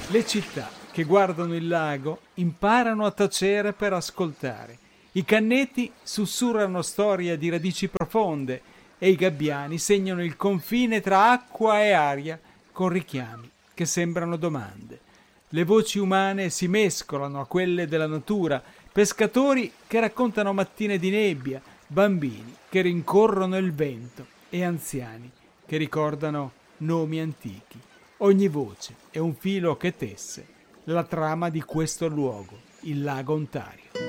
Le città che guardano il lago imparano a tacere per ascoltare. I canneti sussurrano storie di radici profonde e i gabbiani segnano il confine tra acqua e aria con richiami che sembrano domande. Le voci umane si mescolano a quelle della natura, pescatori che raccontano mattine di nebbia, bambini che rincorrono il vento e anziani che ricordano nomi antichi. Ogni voce è un filo che tesse la trama di questo luogo, il lago Ontario.